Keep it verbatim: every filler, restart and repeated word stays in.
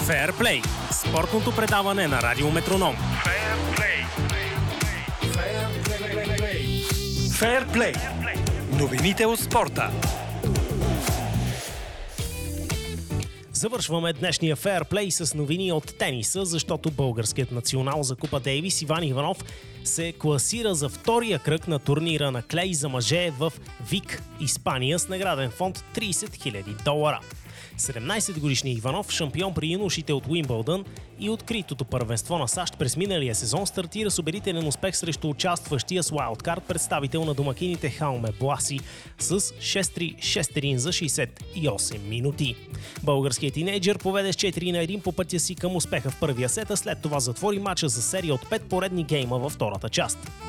Феърплей – спортното предаване на Радио Метроном. Феърплей. Феърплей. Новините от спорта. Завършваме днешния феърплей с новини от тениса, защото българският национал за Купа Дейвис Иван Иванов се класира за втория кръг на турнира на клей за мъже в Вик, Испания, с награден фонд трийсет хиляди долара. седемнайсетгодишният Иванов, шампион при юношите от Уимбълдън и откритото първенство на САЩ през миналия сезон, стартира с убедителен успех срещу участващия с уайлдкарт представител на домакините Хауме Бласи с шест три шест един за шейсет и осем минути. Българският тинейджър поведе с четири на едно по пътя си към успеха в първия сет, а след това затвори мача за серия от пет поредни гейма във втората част.